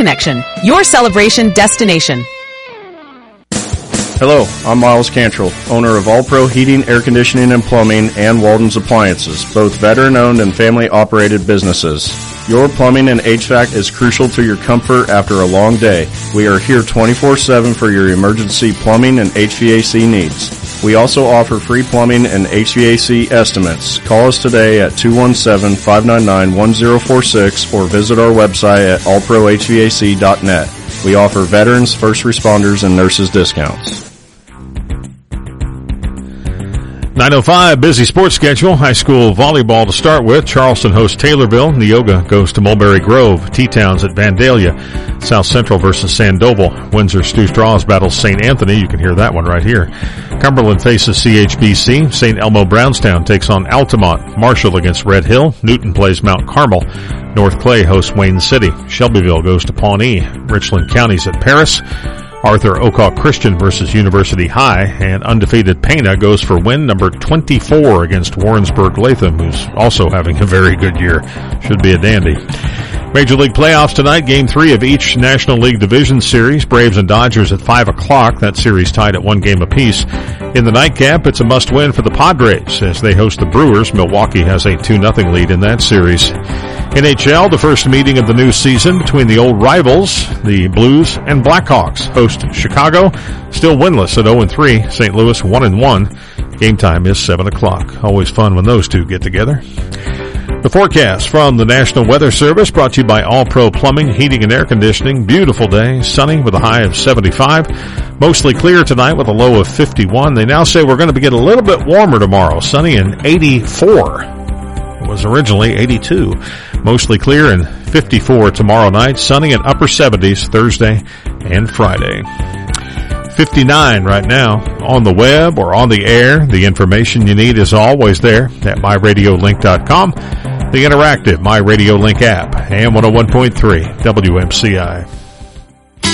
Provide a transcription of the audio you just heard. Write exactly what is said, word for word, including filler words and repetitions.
Connection, your celebration destination. Hello, I'm Miles Cantrell, owner of All Pro Heating, Air Conditioning, and Plumbing, and Walden's Appliances, both veteran-owned and family-operated businesses. Your plumbing and H V A C is crucial to your comfort after a long day. We are here twenty-four seven for your emergency plumbing and H V A C needs. We also offer free plumbing and H V A C estimates. Call us today at two one seven, five nine nine, one zero four six or visit our website at all pro h v a c dot net. We offer veterans, first responders, and nurses discounts. nine oh five, busy sports schedule. High school volleyball to start with. Charleston hosts Taylorville. Neoga goes to Mulberry Grove. T-Towns at Vandalia. South Central versus Sandoval. Windsor Stu Straws battles Saint Anthony. You can hear that one right here. Cumberland faces C H B C. Saint Elmo Brownstown takes on Altamont. Marshall against Red Hill. Newton plays Mount Carmel. North Clay hosts Wayne City. Shelbyville goes to Pawnee. Richland County's at Paris. Arthur Ocock Christian versus University High, and undefeated Pana goes for win number twenty-four against Warrensburg Latham, who's also having a very good year. Should be a dandy. Major League playoffs tonight, game three of each National League Division Series. Braves and Dodgers at five o'clock. That series tied at one game apiece. In the nightcap, it's a must-win for the Padres as they host the Brewers. Milwaukee has a two nothing lead in that series. N H L, the first meeting of the new season between the old rivals, the Blues and Blackhawks. Host Chicago, still winless at oh and three. Saint Louis one and one. Game time is seven o'clock. Always fun when those two get together. The forecast from the National Weather Service brought to you by All Pro Plumbing, Heating, and Air Conditioning. Beautiful day, sunny with a high of seventy-five. Mostly clear tonight with a low of fifty-one. They now say we're going to get a little bit warmer tomorrow, sunny and eighty-four. It was originally eighty-two. Mostly clear and fifty-four tomorrow night, sunny and upper seventies Thursday and Friday. fifty-nine right now on the web or on the air. The information you need is always there at my radio link dot com. The interactive My Radio Link app and one oh one point three W M C I.